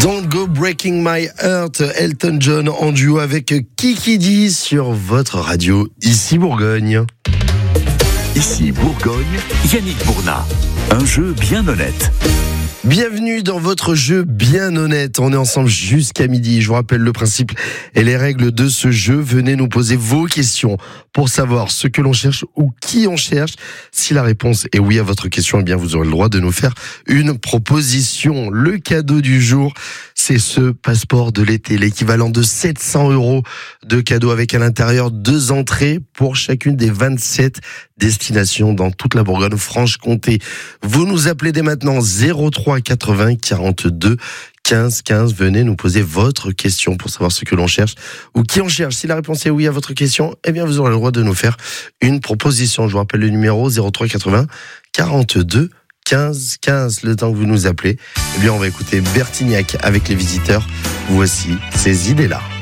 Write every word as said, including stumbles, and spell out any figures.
Don't Go Breaking My Heart, Elton John en duo avec Kiki D sur votre radio, ici Bourgogne. Ici Bourgogne, Yannick Bournat. Un jeu bien honnête. Bienvenue dans votre jeu bien honnête. On est ensemble jusqu'à midi. Je vous rappelle le principe et les règles de ce jeu. Venez nous poser vos questions pour savoir ce que l'on cherche ou qui on cherche. Si la réponse est oui à votre question, eh bien vous aurez le droit de nous faire une proposition. Le cadeau du jour, c'est ce passeport de l'été, l'équivalent de sept cents euros de cadeau avec à l'intérieur deux entrées pour chacune des vingt-sept destinations dans toute la Bourgogne-Franche-Comté. Vous nous appelez dès maintenant zéro trois quatre-vingts quarante-deux quinze quinze. Venez nous poser votre question pour savoir ce que l'on cherche ou qui on cherche. Si la réponse est oui à votre question, eh bien vous aurez le droit de nous faire une proposition. Je vous rappelle le numéro zéro trois quatre-vingts quarante-deux quinze quinze. Le temps que vous nous appelez, eh bien on va écouter Bertignac avec les visiteurs. Voici ces idées-là.